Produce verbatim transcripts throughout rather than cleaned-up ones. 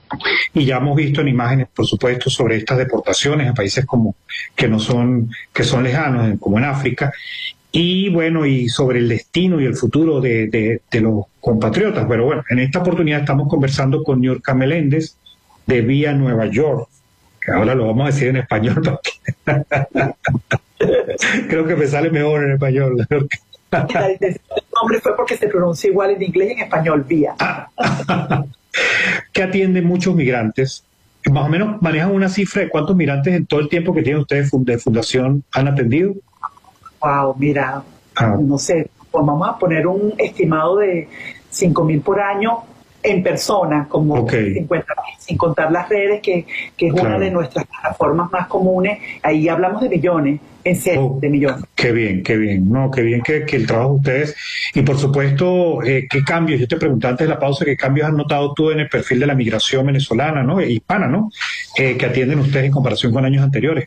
Y ya hemos visto en imágenes, por supuesto, sobre estas deportaciones en países como que no son, que son lejanos, como en África, y bueno, y sobre el destino y el futuro de, de, de los compatriotas. Pero bueno, en esta oportunidad estamos conversando con Niurka Meléndez de Vía Nueva York, que ahora lo vamos a decir en español, porque creo que me sale mejor en español. El nombre fue porque se pronuncia igual en inglés y en español, Vía. Que atiende muchos migrantes. Más o menos manejan una cifra de cuántos migrantes en todo el tiempo que tienen ustedes de fundación han atendido. Wow, mira, Ah. no sé, pues vamos a poner un estimado de cinco mil por año en persona, como Okay. cincuenta mil, sin contar las redes, que, que es Claro. una de nuestras plataformas más comunes. Ahí hablamos de millones, en serio, Oh, de millones. qué bien, qué bien, no, qué bien que, que el trabajo de ustedes, y por supuesto, eh, qué cambios, yo te pregunté antes de la pausa, qué cambios has notado tú en el perfil de la migración venezolana, ¿no? E hispana, ¿no? Eh, que atienden ustedes en comparación con años anteriores.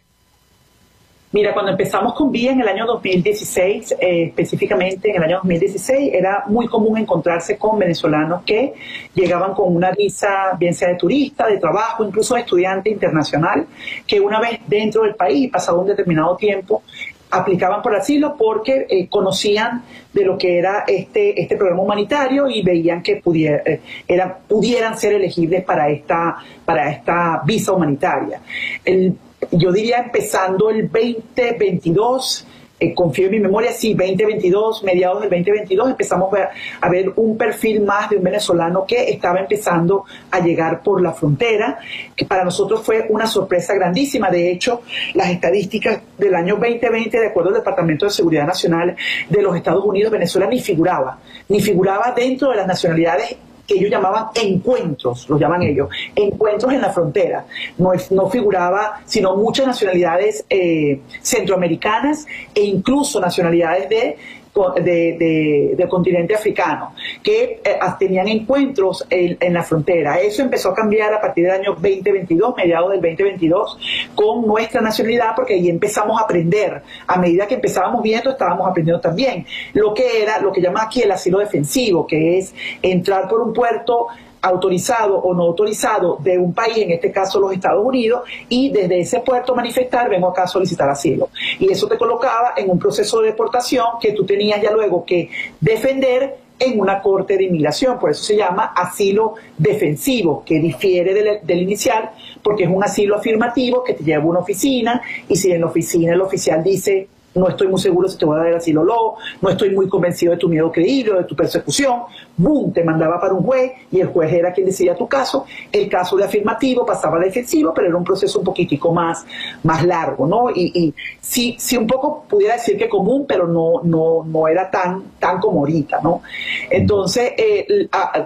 Mira, cuando empezamos con Vía en el año dos mil dieciséis, eh, específicamente en el año dos mil dieciséis, era muy común encontrarse con venezolanos que llegaban con una visa, bien sea de turista, de trabajo, incluso de estudiante internacional, que una vez dentro del país, pasado un determinado tiempo, aplicaban por asilo porque eh, conocían de lo que era este, este programa humanitario y veían que pudiera, eh, eran, pudieran ser elegibles para esta, para esta visa humanitaria. El, yo diría empezando el veinte veintidós, eh, confío en mi memoria, sí, veinte veintidós, mediados del veinte veintidós, empezamos a, a ver un perfil más de un venezolano que estaba empezando a llegar por la frontera, que para nosotros fue una sorpresa grandísima. De hecho, las estadísticas del año veinte veinte, de acuerdo al Departamento de Seguridad Nacional de los Estados Unidos, Venezuela ni figuraba, ni figuraba dentro de las nacionalidades que ellos llamaban encuentros, los llaman ellos, encuentros en la frontera. No, es, no figuraba, sino muchas nacionalidades eh, centroamericanas e incluso nacionalidades de, de, de, del continente africano, que eh, tenían encuentros en, en la frontera. Eso empezó a cambiar a partir del año veinte veintidós, mediados del veinte veintidós, con nuestra nacionalidad, porque ahí empezamos a aprender. A medida que empezábamos viendo, estábamos aprendiendo también lo que era, lo que llama aquí el asilo defensivo, que es entrar por un puerto autorizado o no autorizado de un país, en este caso los Estados Unidos, y desde ese puerto manifestar, vengo acá a solicitar asilo. Y eso te colocaba en un proceso de deportación que tú tenías ya luego que defender en una corte de inmigración. Por eso se llama asilo defensivo, que difiere del, del inicial, porque es un asilo afirmativo que te lleva a una oficina, y si en la oficina el oficial dice: no estoy muy seguro si te voy a dar el asilo o no, no estoy muy convencido de tu miedo creíble o de tu persecución, boom, te mandaba para un juez, y el juez era quien decidía tu caso. El caso de afirmativo pasaba a defensivo, pero era un proceso un poquitico más, más largo, ¿no? Y, y sí, sí un poco pudiera decir que común, pero no, no, no era tan, tan como ahorita, ¿no? Entonces, eh, a,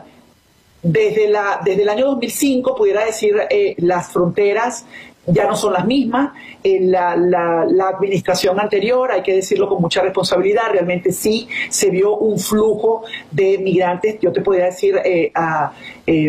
desde, la, desde el año dos mil cinco, pudiera decir, eh, las fronteras ya no son las mismas. Eh, la, la, la administración anterior, hay que decirlo con mucha responsabilidad, realmente sí se vio un flujo de migrantes. Yo te podría decir, eh, a eh,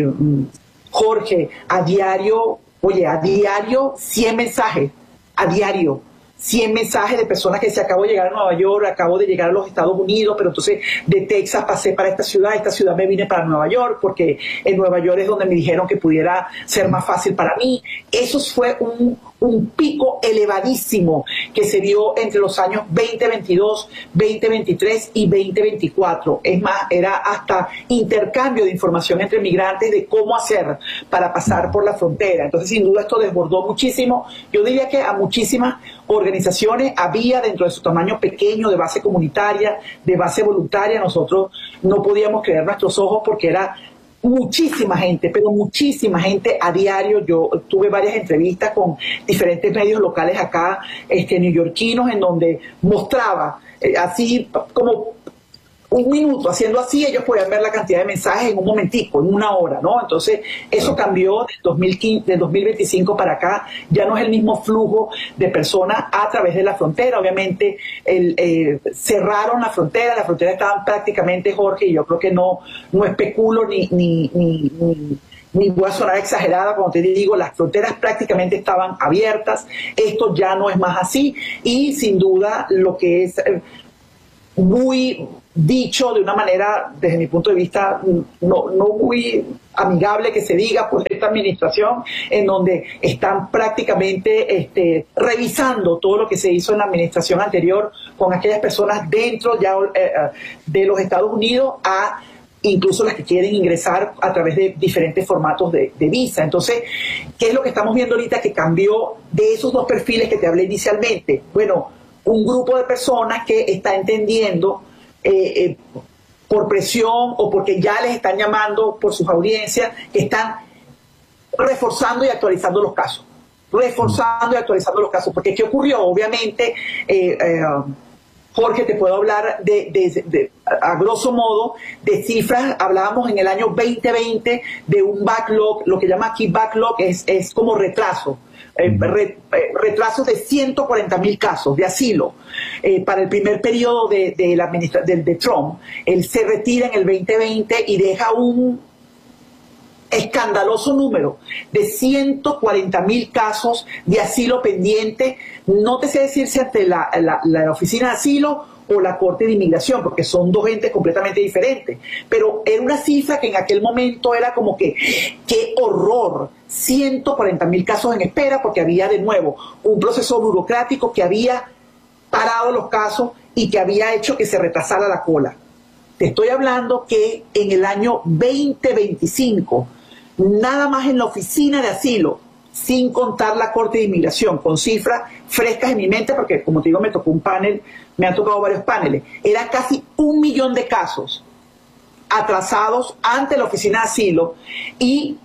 Jorge, a diario, oye, a diario cien mensajes, a diario. cien mensajes de personas que se acabó de llegar a Nueva York, acabo de llegar a los Estados Unidos, pero entonces de Texas pasé para esta ciudad, esta ciudad me vine para Nueva York, porque en Nueva York es donde me dijeron que pudiera ser más fácil para mí. Eso fue un, un pico elevadísimo que se dio entre los años veinte veintidós, veinte veintitrés y veinte veinticuatro. Es más, era hasta intercambio de información entre migrantes de cómo hacer para pasar por la frontera. Entonces, sin duda, esto desbordó muchísimo. Yo diría que a muchísimas organizaciones había, dentro de su tamaño pequeño, de base comunitaria, de base voluntaria. Nosotros no podíamos creer nuestros ojos porque era muchísima gente, pero muchísima gente a diario. Yo tuve varias entrevistas con diferentes medios locales acá, este, neoyorquinos, en donde mostraba eh, así como un minuto, haciendo así, ellos podían ver la cantidad de mensajes en un momentico, en una hora, ¿no? Entonces, eso cambió del dos mil quince, del dos mil veinticinco para acá. Ya no es el mismo flujo de personas a través de la frontera. Obviamente, el, eh, cerraron la frontera, la frontera estaban prácticamente, Jorge, y yo creo que no, no especulo ni, ni, ni, ni ni voy a sonar exagerada cuando te digo, las fronteras prácticamente estaban abiertas. Esto ya no es más así, y sin duda lo que es eh, muy dicho de una manera, desde mi punto de vista, no, no muy amigable que se diga por esta administración, en donde están prácticamente este, revisando todo lo que se hizo en la administración anterior con aquellas personas dentro ya eh, de los Estados Unidos, a incluso las que quieren ingresar a través de diferentes formatos de, de visa. Entonces, ¿qué es lo que estamos viendo ahorita que cambió de esos dos perfiles que te hablé inicialmente? Bueno, un grupo de personas que está entendiendo eh, eh, por presión o porque ya les están llamando por sus audiencias, que están reforzando y actualizando los casos. Reforzando y actualizando los casos. Porque ¿qué ocurrió? Obviamente, eh, eh, Jorge, te puedo hablar de, de, de, a grosso modo, de cifras. Hablábamos en el año veinte veinte de un backlog, lo que llama aquí backlog es, es como retraso. Eh, re, eh, retrasos de ciento cuarenta mil casos de asilo eh, para el primer periodo de, de, la administra de, de Trump. Él se retira en el veinte veinte y deja un escandaloso número de ciento cuarenta mil casos de asilo pendiente. No te sé decir si ante la, la, la Oficina de Asilo o la Corte de Inmigración, porque son dos entes completamente diferentes. Pero era una cifra que en aquel momento era como que, ¡qué horror! ciento cuarenta mil casos en espera, porque había de nuevo un proceso burocrático que había parado los casos y que había hecho que se retrasara la cola. Te estoy hablando que en el año veinte veinticinco, nada más en la Oficina de Asilo, sin contar la Corte de Inmigración, con cifras frescas en mi mente, porque como te digo, me tocó un panel, me han tocado varios paneles, eran casi un millón de casos atrasados ante la Oficina de Asilo y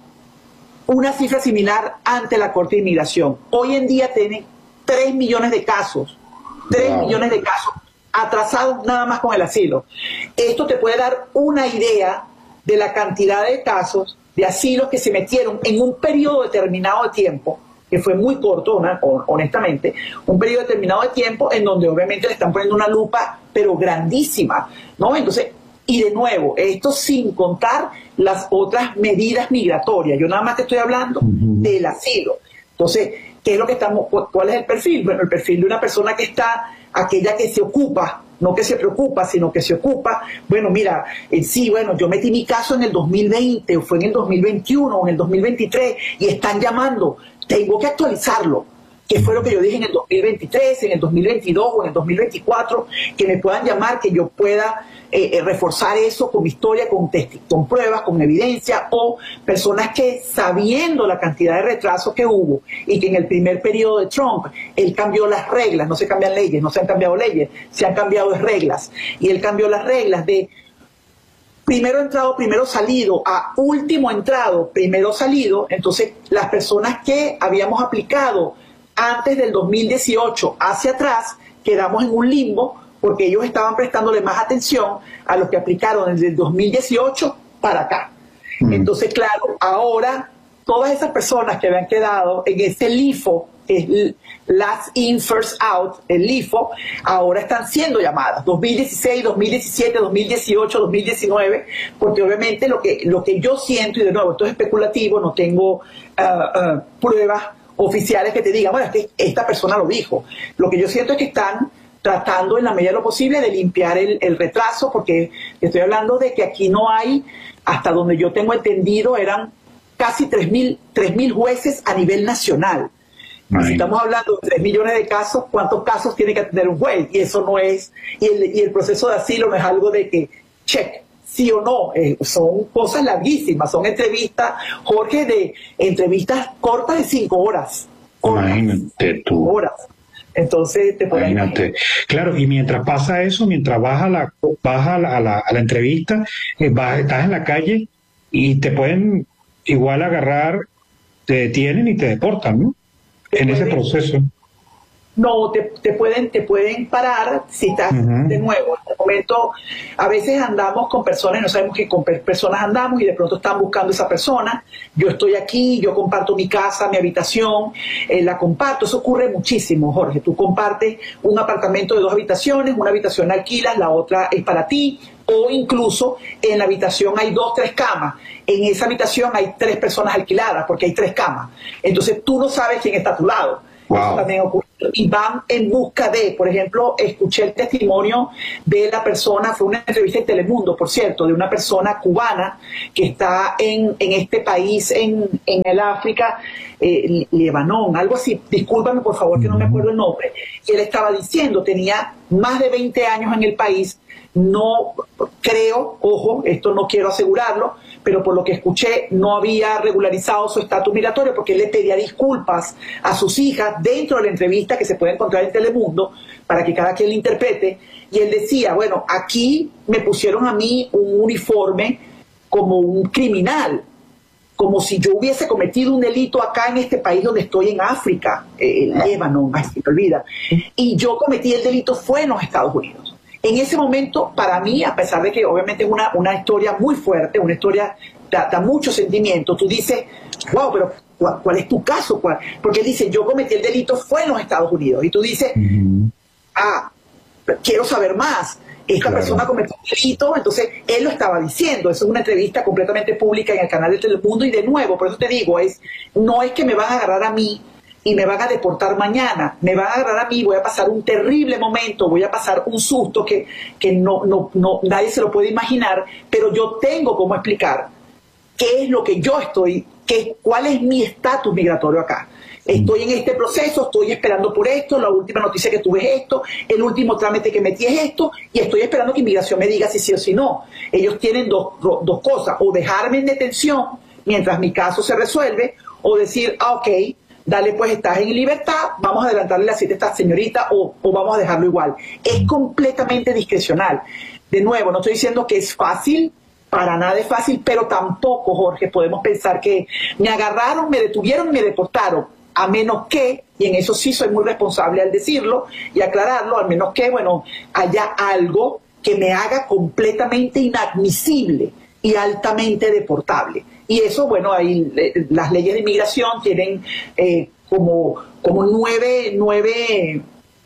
una cifra similar ante la Corte de Inmigración. Hoy en día tienen tres millones de casos, tres wow. millones de casos atrasados nada más con el asilo. Esto te puede dar una idea de la cantidad de casos de asilos que se metieron en un periodo determinado de tiempo, que fue muy corto, honestamente, un periodo determinado de tiempo en donde obviamente le están poniendo una lupa, pero grandísima, ¿no? Entonces, y de nuevo, esto sin contar las otras medidas migratorias. Yo nada más te estoy hablando uh-huh. del asilo. Entonces, ¿qué es lo que estamos, cuál es el perfil? Bueno, el perfil de una persona que está, aquella que se ocupa, no que se preocupa, sino que se ocupa. Bueno, mira, eh, sí, bueno, yo metí mi caso en el dos mil veinte, o fue en el dos mil veintiuno, o en el dos mil veintitrés, y están llamando, tengo que actualizarlo. Que fue lo que yo dije en el dos mil veintitrés, en el dos mil veintidós o en el dos mil veinticuatro, que me puedan llamar, que yo pueda eh, reforzar eso con historia, con, con pruebas, con evidencia, o personas que, sabiendo la cantidad de retrasos que hubo y que en el primer periodo de Trump él cambió las reglas, no se cambian leyes, no se han cambiado leyes, se han cambiado reglas, y él cambió las reglas de primero entrado, primero salido, a último entrado, primero salido. Entonces las personas que habíamos aplicado antes del dos mil dieciocho hacia atrás, quedamos en un limbo porque ellos estaban prestándole más atención a los que aplicaron desde el dos mil dieciocho para acá. Mm. Entonces, claro, ahora todas esas personas que habían quedado en ese LIFO, que es Last In, First Out, el LIFO, ahora están siendo llamadas, dos mil dieciséis, dos mil diecisiete, dos mil dieciocho, dos mil diecinueve, porque obviamente lo que, lo que yo siento, y de nuevo, esto es especulativo, no tengo uh, uh, pruebas oficiales que te digan, bueno, es que esta persona lo dijo. Lo que yo siento es que están tratando en la medida de lo posible de limpiar el, el retraso, porque estoy hablando de que aquí no hay, hasta donde yo tengo entendido, eran casi tres mil jueces a nivel nacional. Ay. Si estamos hablando de tres millones de casos, ¿cuántos casos tiene que atender un juez? Y eso no es, y el, y el proceso de asilo no es algo de que, check, sí o no, eh, son cosas larguísimas, son entrevistas, Jorge, de entrevistas cortas de cinco horas. Imagínate tú. Horas. Entonces te pueden Imagínate. Claro, y mientras pasa eso, mientras vas a la, vas a la, a la, a la entrevista, eh, vas, estás en la calle y te pueden igual agarrar, te detienen y te deportan, ¿no? En ese proceso. No, te, te pueden te pueden parar si estás uh-huh. de nuevo. En el momento, a veces andamos con personas, no sabemos que con personas andamos y de pronto están buscando esa persona. Yo estoy aquí, yo comparto mi casa, mi habitación, eh, la comparto. Eso ocurre muchísimo, Jorge. Tú compartes un apartamento de dos habitaciones, una habitación la alquilas, la otra es para ti, o incluso en la habitación hay dos, tres camas. En esa habitación hay tres personas alquiladas porque hay tres camas. Entonces tú no sabes quién está a tu lado. Wow. Eso también ocurre. Y van en busca de, por ejemplo, escuché el testimonio de la persona, fue una entrevista en Telemundo, por cierto, de una persona cubana que está en, en este país, en, en el África, eh, Lebanón, algo así, discúlpame por favor que no me acuerdo el nombre, y él estaba diciendo, tenía más de veinte años en el país, no creo, ojo, esto no quiero asegurarlo, pero por lo que escuché no había regularizado su estatus migratorio porque él le pedía disculpas a sus hijas dentro de la entrevista que se puede encontrar en Telemundo para que cada quien la interprete, y él decía, bueno, aquí me pusieron a mí un uniforme como un criminal, como si yo hubiese cometido un delito acá en este país donde estoy en África, eh, el Líbano, ay, se me olvida, y yo cometí el delito fue en los Estados Unidos. En ese momento, para mí, a pesar de que obviamente es una, una historia muy fuerte, una historia da, da mucho sentimiento, tú dices, wow, pero ¿cuál, cuál es tu caso? ¿Cuál? Porque él dice, yo cometí el delito fue en los Estados Unidos, y tú dices, uh-huh. ah, quiero saber más. Esta claro. persona cometió un delito, entonces él lo estaba diciendo, eso es una entrevista completamente pública en el canal de Telemundo, y de nuevo, por eso te digo, es no es que me van a agarrar a mí y me van a deportar mañana, me van a agarrar a mí, voy a pasar un terrible momento, voy a pasar un susto que, que no, no, no, nadie se lo puede imaginar, pero yo tengo cómo explicar qué es lo que yo estoy, qué, cuál es mi estatus migratorio acá. Estoy en este proceso, estoy esperando por esto, la última noticia que tuve es esto, el último trámite que metí es esto, y estoy esperando que inmigración me diga si sí o si no. Ellos tienen dos, dos cosas, o dejarme en detención mientras mi caso se resuelve, o decir, ah, ok, dale, pues estás en libertad, vamos a adelantarle la cita a esta señorita o, o vamos a dejarlo igual. Es completamente discrecional. De nuevo, no estoy diciendo que es fácil, para nada es fácil, pero tampoco, Jorge, podemos pensar que me agarraron, me detuvieron y me deportaron, a menos que, y en eso sí soy muy responsable al decirlo y aclararlo, al menos que, bueno, haya algo que me haga completamente inadmisible y altamente deportable. Y eso, bueno, ahí eh, las leyes de inmigración tienen eh, como, como nueve, nueve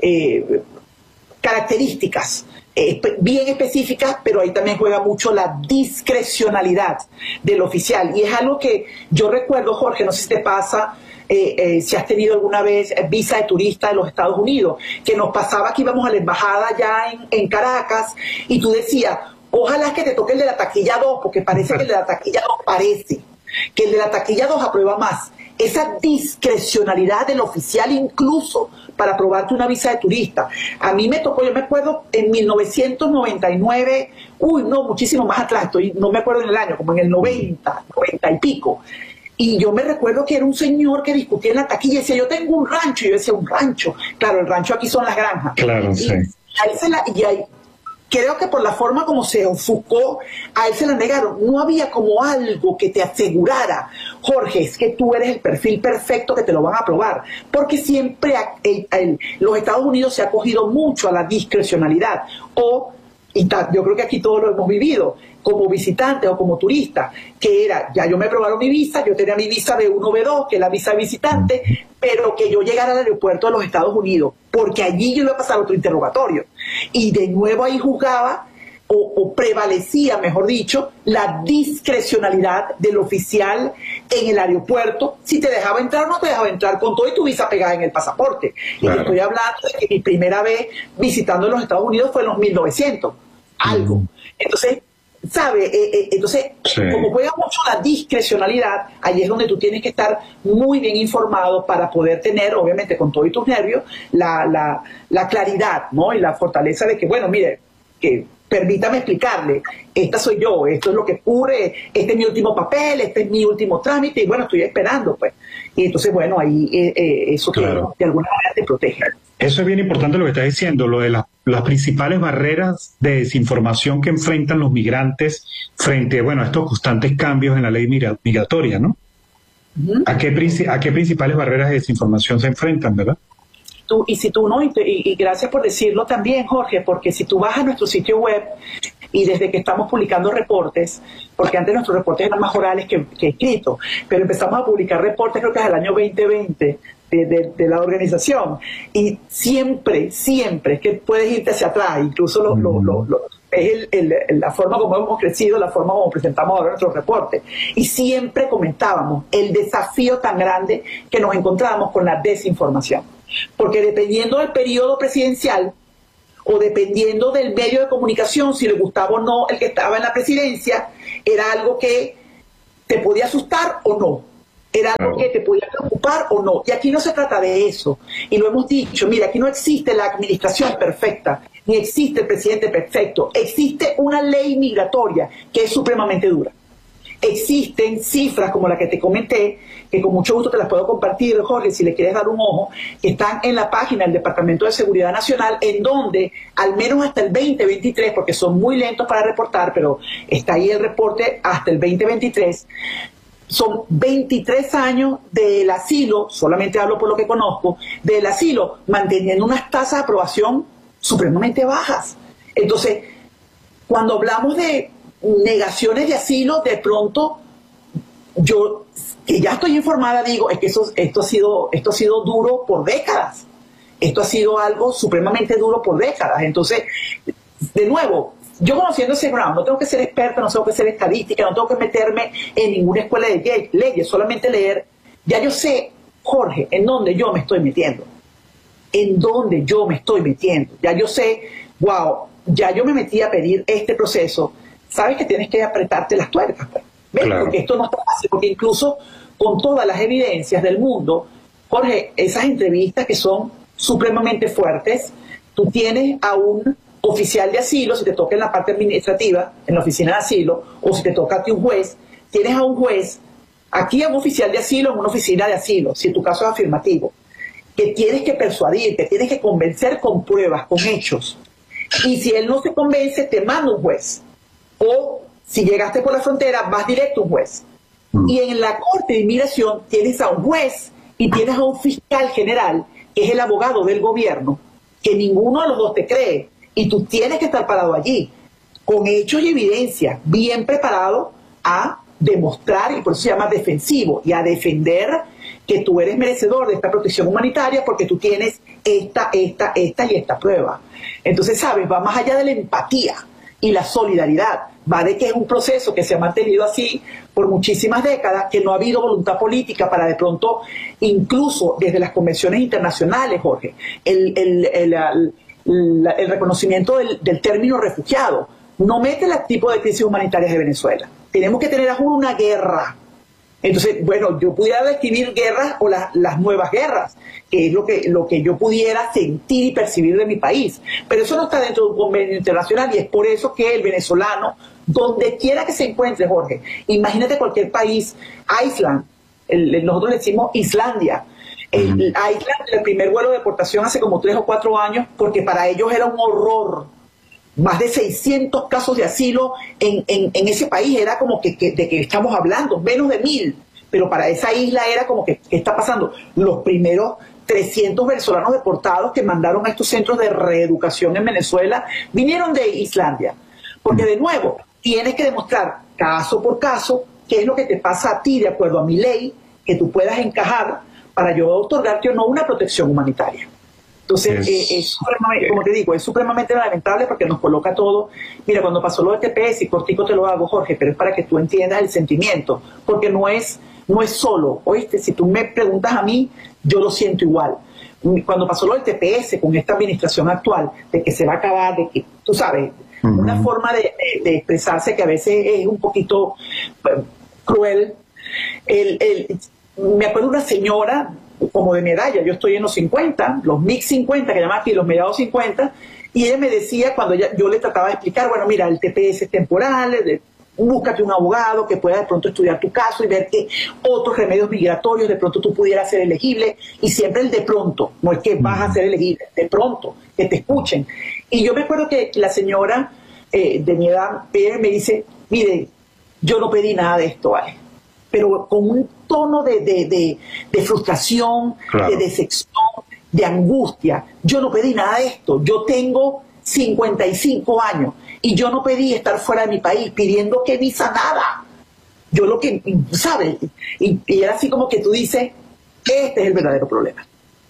eh, características eh, bien específicas, pero ahí también juega mucho la discrecionalidad del oficial. Y es algo que yo recuerdo, Jorge, no sé si te pasa, eh, eh, si has tenido alguna vez visa de turista de los Estados Unidos, que nos pasaba que íbamos a la embajada ya en, en Caracas y tú decías, ojalá que te toque el de la taquilla dos, porque parece que el de la taquilla dos parece, que el de la taquilla dos aprueba más. Esa discrecionalidad del oficial incluso para aprobarte una visa de turista. A mí me tocó, yo me acuerdo en mil novecientos noventa y nueve, uy, no, muchísimo más atrás, estoy, no me acuerdo en el año, como en el noventa, noventa y pico. Y yo me recuerdo que era un señor que discutía en la taquilla y decía, yo tengo un rancho. Y yo decía, un rancho. Claro, el rancho aquí son las granjas. Claro, y sí. A él se la, y ahí, creo que por la forma como se ofuscó, a él se la negaron. No había como algo que te asegurara, Jorge, es que tú eres el perfil perfecto que te lo van a aprobar. Porque siempre a, el, el, los Estados Unidos se ha cogido mucho a la discrecionalidad. O, y ta, yo creo que aquí todos lo hemos vivido, como visitante o como turista, que era, ya yo me aprobaron mi visa, yo tenía mi visa B uno, B dos, que es la visa de visitante, pero que yo llegara al aeropuerto de los Estados Unidos, porque allí yo iba a pasar otro interrogatorio. Y de nuevo ahí juzgaba, o, o prevalecía, mejor dicho, la discrecionalidad del oficial en el aeropuerto, si te dejaba entrar o no te dejaba entrar, con todo y tu visa pegada en el pasaporte. Claro. Y te estoy hablando de que mi primera vez visitando los Estados Unidos fue en los mil novecientos, algo. Mm. Entonces, ¿sabe? Eh, eh, entonces, sí. Como juega mucho la discrecionalidad, ahí es donde tú tienes que estar muy bien informado para poder tener, obviamente con todos tus nervios, la, la, la claridad, ¿no? Y la fortaleza de que, bueno, mire, que permítame explicarle, esta soy yo, esto es lo que ocurre, este es mi último papel, este es mi último trámite, y bueno, estoy esperando, pues. Y entonces, bueno, ahí eh, eh, eso claro. que de alguna manera te protege. Eso es bien importante lo que estás diciendo, lo de la, las principales barreras de desinformación que enfrentan los migrantes frente, bueno, a estos constantes cambios en la ley migratoria, ¿no? Uh-huh. ¿A qué, ¿A qué principales barreras de desinformación se enfrentan, verdad? Tú, y si tú no, y, y, y gracias por decirlo también, Jorge, porque si tú vas a nuestro sitio web y desde que estamos publicando reportes, porque antes nuestros reportes eran más orales que, que escritos, pero empezamos a publicar reportes creo que es el año veinte veinte de, de, de la organización, y siempre, siempre, es que puedes irte hacia atrás, incluso lo, lo, lo, lo, es el, el, la forma como hemos crecido, la forma como presentamos ahora nuestros reportes, y siempre comentábamos el desafío tan grande que nos encontrábamos con la desinformación. porque dependiendo del periodo presidencial o dependiendo del medio de comunicación, si le gustaba o no el que estaba en la presidencia, era algo que te podía asustar o no, era algo que te podía preocupar o no. Y aquí no se trata de eso, y lo hemos dicho, mira, aquí no existe la administración perfecta, ni existe el presidente perfecto, existe una ley migratoria que es supremamente dura. Existen cifras como la que te comenté, que con mucho gusto te las puedo compartir, Jorge, si le quieres dar un ojo, que están en la página del Departamento de Seguridad Nacional, en donde al menos hasta el veinte veintitrés, porque son muy lentos para reportar, pero está ahí el reporte hasta el veinte veintitrés, son veintitrés años del asilo, solamente hablo por lo que conozco, del asilo, manteniendo unas tasas de aprobación supremamente bajas. Entonces, cuando hablamos de negaciones de asilo, de pronto yo, que ya estoy informada, digo, es que eso, esto, ha sido, esto ha sido duro por décadas. Esto ha sido algo supremamente duro por décadas. Entonces, de nuevo, yo conociendo ese ground, no tengo que ser experta, no tengo que ser estadística, no tengo que meterme en ninguna escuela de leyes, solamente leer. Ya yo sé, Jorge, en dónde yo me estoy metiendo. En dónde yo me estoy metiendo. Ya yo sé, wow, ya yo me metí a pedir este proceso. Sabes que tienes que apretarte las tuercas, pues. ¿Ves? Claro. Porque esto no está fácil, porque incluso con todas las evidencias del mundo, Jorge, esas entrevistas que son supremamente fuertes, tú tienes a un oficial de asilo, si te toca en la parte administrativa, en la oficina de asilo, o si te toca a ti un juez, tienes a un juez, aquí a un oficial de asilo en una oficina de asilo, si tu caso es afirmativo, que tienes que persuadir, que tienes que convencer con pruebas, con hechos. Y si él no se convence, te manda un juez. O si llegaste por la frontera, vas directo a un juez. Mm. Y en la Corte de Inmigración tienes a un juez y tienes a un fiscal general, que es el abogado del gobierno, que ninguno de los dos te cree. Y tú tienes que estar parado allí, con hechos y evidencia, bien preparado a demostrar, y por eso se llama defensivo, y a defender que tú eres merecedor de esta protección humanitaria porque tú tienes esta, esta, esta y esta prueba. Entonces, ¿sabes? Va más allá de la empatía y la solidaridad, va de que es un proceso que se ha mantenido así por muchísimas décadas, que no ha habido voluntad política para de pronto, incluso desde las convenciones internacionales, Jorge, el, el, el, el, el, el reconocimiento del, del término refugiado no mete el tipo de crisis humanitarias de Venezuela. Tenemos que tener aún una guerra. Entonces, bueno, yo pudiera describir guerras o la, las nuevas guerras, que es lo que, lo que yo pudiera sentir y percibir de mi país. Pero eso no está dentro de un convenio internacional y es por eso que el venezolano, donde quiera que se encuentre, Jorge, imagínate cualquier país, Island, el, el, nosotros le decimos Islandia. El, uh-huh. Island, el primer vuelo de deportación hace como tres o cuatro años, porque para ellos era un horror. Más de seiscientos casos de asilo en, en, en ese país, era como que, que de que estamos hablando, menos de mil, pero para esa isla era como que, ¿qué está pasando? Los primeros trescientos venezolanos deportados que mandaron a estos centros de reeducación en Venezuela vinieron de Islandia, porque de nuevo, tienes que demostrar caso por caso qué es lo que te pasa a ti de acuerdo a mi ley, que tú puedas encajar para yo otorgarte o no una protección humanitaria. Entonces, es, eh, es supremamente, como te digo, es supremamente lamentable porque nos coloca todo. Mira, cuando pasó lo del T P S, y cortico te lo hago, Jorge, pero es para que tú entiendas el sentimiento, porque no es, no es solo, oíste, si tú me preguntas a mí, yo lo siento igual. Cuando pasó lo del T P S con esta administración actual, de que se va a acabar, de que, tú sabes, uh-huh. una forma de, de, de expresarse que a veces es un poquito eh, cruel. El, el, me acuerdo de una señora como de medalla, yo estoy en los cincuenta, los mid cincuenta, que llaman aquí los mediados cincuenta, y ella me decía, cuando ella, yo le trataba de explicar, bueno, mira, el T P S es temporal, de, búscate un abogado que pueda de pronto estudiar tu caso y ver que otros remedios migratorios de pronto tú pudieras ser elegible, y siempre el de pronto, no es que vas a ser elegible, de pronto, que te escuchen. Y yo me acuerdo que la señora eh, de mi edad me dice, mire, yo no pedí nada de esto, ¿vale? Pero con un tono de, de, de, de frustración, claro. de decepción, de angustia. Yo no pedí nada de esto. Yo tengo cincuenta y cinco años y yo no pedí estar fuera de mi país pidiendo que visa nada. Yo lo que, ¿sabes? Y, y era así como que tú dices, este es el verdadero problema.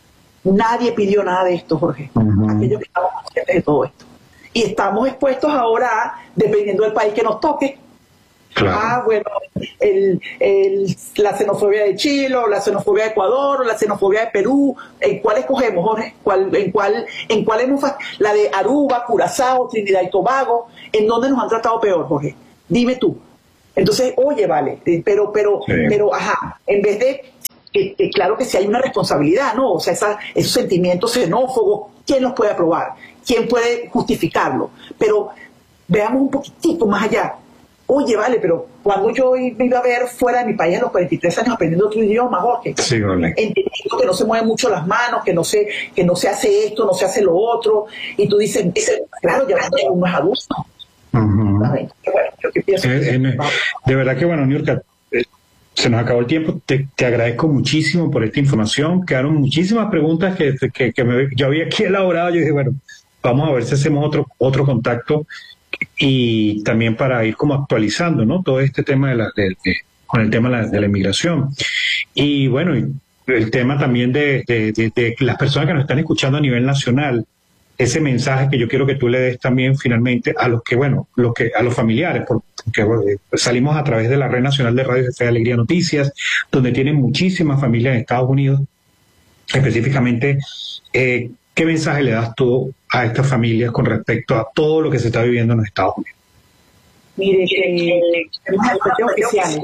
Nadie pidió nada de esto, Jorge. Uh-huh. Aquellos que estamos conscientes de todo esto. Y estamos expuestos ahora a, dependiendo del país que nos toque, Claro. Ah, bueno, el, el, la xenofobia de Chile, o la xenofobia de Ecuador, o la xenofobia de Perú. ¿En cuál escogemos, Jorge? ¿Cuál, en cuál, en cuál hemos, la de Aruba, Curazao, Trinidad y Tobago? ¿En dónde nos han tratado peor, Jorge? Dime tú. Entonces, oye, vale, pero, pero, sí. pero, ajá, en vez de, que, que claro que sí hay una responsabilidad, ¿no? O sea, esa, esos sentimientos xenófobos, ¿quién los puede aprobar? ¿Quién puede justificarlo? Pero veamos un poquitito más allá. Oye, vale, pero cuando yo me iba a ver fuera de mi país a los cuarenta y tres años aprendiendo otro idioma, Jorge, sí, vale. entendiendo que no se mueven mucho las manos, que no se, que no se hace esto, no se hace lo otro, y tú dices, claro, ya uno es adulto. Uh-huh. Bueno, yo qué pienso. Eh, eh, de verdad que, bueno, Niurka, eh, se nos acabó el tiempo. Te, te agradezco muchísimo por esta información. Quedaron muchísimas preguntas que, que, que me, yo había aquí elaborado. Yo dije, bueno, vamos a ver si hacemos otro, otro contacto. Y también para ir como actualizando, ¿no? Todo este tema de la, de, de, con el tema de la, de la inmigración. Y bueno, el tema también de, de, de, de las personas que nos están escuchando a nivel nacional, ese mensaje que yo quiero que tú le des también finalmente a los que, bueno, los que, a los familiares, porque bueno, salimos a través de la Red Nacional de Radio de Fe y Alegría Noticias, donde tienen muchísimas familias en Estados Unidos, específicamente, eh, ¿qué mensaje le das tú a estas familias con respecto a todo lo que se está viviendo en los Estados Unidos? Mire, que busquemos las fuentes oficiales.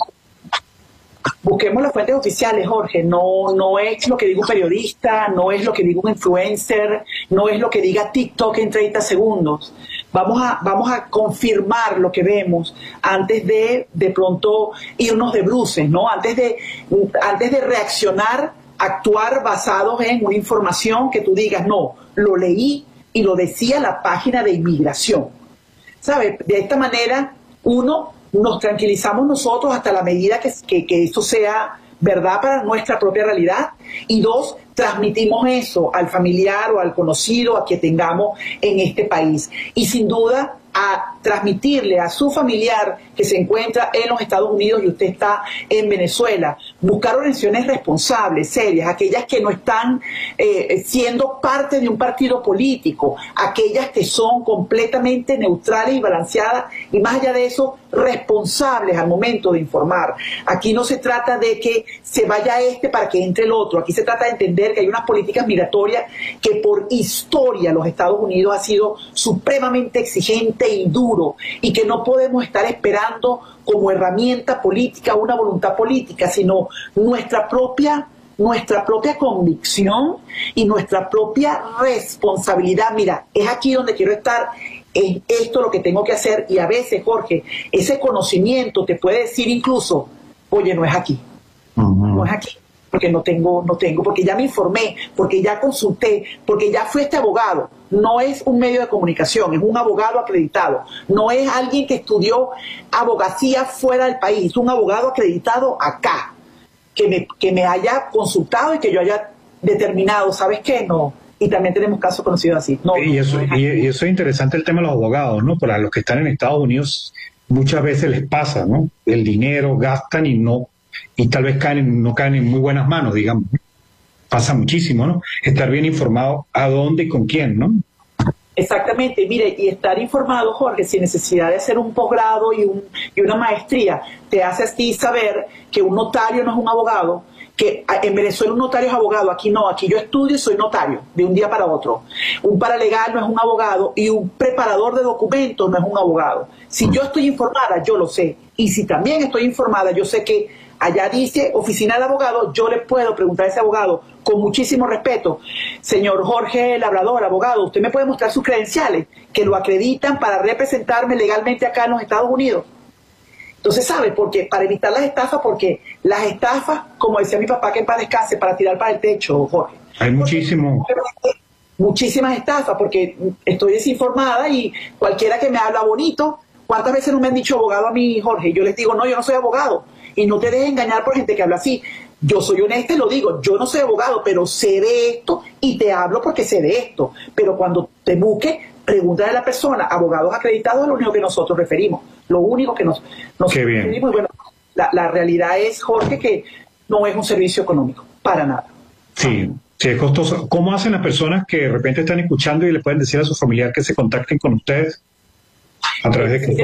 Busquemos las fuentes oficiales, Jorge. No, no es lo que diga un periodista, no es lo que diga un influencer, no es lo que diga TikTok en treinta segundos. Vamos a, vamos a confirmar lo que vemos antes de de pronto irnos de bruces, ¿no? Antes de, antes de reaccionar, actuar basados en una información que tú digas, no, lo leí y lo decía la página de inmigración. ¿Sabes? De esta manera, uno, nos tranquilizamos nosotros hasta la medida que, que, que eso sea verdad para nuestra propia realidad, y dos, transmitimos eso al familiar o al conocido a que tengamos en este país. Y sin duda, a transmitirle a su familiar que se encuentra en los Estados Unidos y usted está en Venezuela, buscar organizaciones responsables, serias, aquellas que no están eh, siendo parte de un partido político, aquellas que son completamente neutrales y balanceadas, y más allá de eso, responsables al momento de informar. Aquí no se trata de que se vaya este para que entre el otro, aquí se trata de entender que hay unas políticas migratorias que por historia los Estados Unidos ha sido supremamente exigente y duro, y que no podemos estar esperando como herramienta política una voluntad política, sino nuestra propia nuestra propia convicción y nuestra propia responsabilidad. Mira, es aquí donde quiero estar, es esto lo que tengo que hacer. Y a veces, Jorge, ese conocimiento te puede decir incluso, oye, no es aquí, uh-huh. no es aquí, porque no tengo, no tengo, porque ya me informé, porque ya consulté, porque ya fue este abogado. No es un medio de comunicación, es un abogado acreditado. No es alguien que estudió abogacía fuera del país, es un abogado acreditado acá, que me, que me haya consultado y que yo haya determinado, ¿sabes qué? No. Y también tenemos casos conocidos así. No, y, eso, no es y, y eso es interesante, el tema de los abogados, ¿no? Para los que están en Estados Unidos muchas veces les pasa, ¿no? El dinero gastan y no, y tal vez caen, no caen en muy buenas manos, digamos. Pasa muchísimo, ¿no? Estar bien informado a dónde y con quién, ¿no? Exactamente, mire, y estar informado, Jorge, sin necesidad de hacer un posgrado y, un, y una maestría, te hace a ti saber que un notario no es un abogado, que en Venezuela un notario es abogado, aquí no, aquí yo estudio y soy notario, de un día para otro. Un paralegal no es un abogado y un preparador de documentos no es un abogado. Si yo estoy informada, yo lo sé, y si también estoy informada, yo sé que allá dice oficina del abogado, yo le puedo preguntar a ese abogado con muchísimo respeto, señor Jorge Labrador, abogado, ¿usted me puede mostrar sus credenciales que lo acreditan para representarme legalmente acá en los Estados Unidos? Entonces, ¿sabe? Porque para evitar las estafas, porque las estafas, como decía mi papá, que en paz descanse, para tirar para el techo, Jorge. Hay muchísimo. Muchísimas estafas, porque estoy desinformada y cualquiera que me habla bonito, ¿cuántas veces no me han dicho abogado a mí, Jorge? Yo les digo, no, yo no soy abogado. Y no te dejes engañar por gente que habla así. Yo soy honesta y lo digo, yo no soy abogado, pero sé de esto y te hablo porque sé de esto. Pero cuando te busque, pregúntale a la persona. Abogados acreditados es lo único que nosotros referimos. Lo único que nos, nos Qué bien. referimos. Y bueno, la, la realidad es, Jorge, que no es un servicio económico, para nada. Sí, sí, es costoso. ¿Cómo hacen las personas que de repente están escuchando y le pueden decir a su familiar que se contacten con ustedes? ¿A través de qué forma?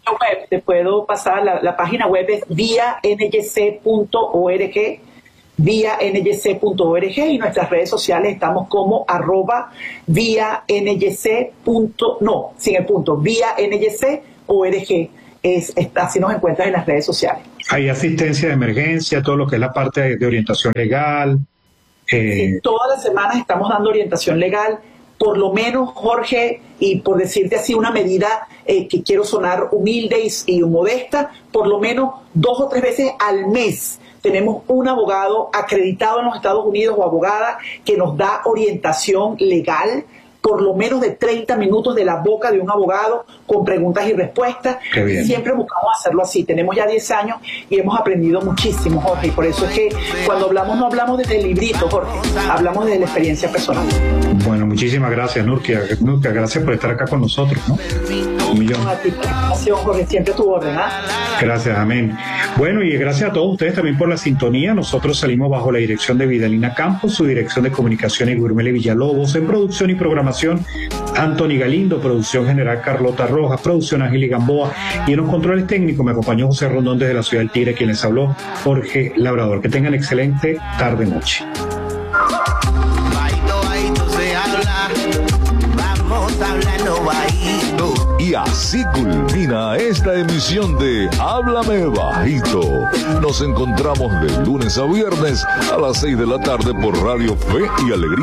web, te puedo pasar, la, la página web es vía n y c punto org, vía n y c punto org, y nuestras redes sociales estamos como arroba vía nyc punto, no, sin el punto, vía nyc org, es, es, así nos encuentras en las redes sociales. Hay asistencia de emergencia, todo lo que es la parte de, de orientación legal. Eh... Sí, todas las semanas estamos dando orientación legal. Por lo menos, Jorge, y por decirte así una medida eh, que quiero sonar humilde y, y modesta, por lo menos dos o tres veces al mes tenemos un abogado acreditado en los Estados Unidos o abogada que nos da orientación legal, por lo menos de treinta minutos de la boca de un abogado con preguntas y respuestas. Siempre buscamos hacerlo así. Tenemos ya diez años y hemos aprendido muchísimo, Jorge. Y por eso es que cuando hablamos no hablamos desde el librito, Jorge. Hablamos desde la experiencia personal. Bueno, muchísimas gracias, Nurkia. Nurkia, gracias por estar acá con nosotros, ¿no? Un millón. A ti por la invitación, Jorge. Siempre tu orden, ¿ah? Gracias, amén. Bueno, y gracias a todos ustedes también por la sintonía. Nosotros salimos bajo la dirección de Vidalina Campos, su dirección de comunicación y Gurmele Villalobos, en producción y programación Anthony Galindo, producción general Carlota Rojas, producción Ángel y Gamboa, y en los controles técnicos me acompañó José Rondón desde la ciudad del Tigre, quien les habló, Jorge Labrador. Que tengan excelente tarde-noche. Y así culmina esta emisión de Háblame Bajito. Nos encontramos de lunes a viernes a las seis de la tarde por Radio Fe y Alegría.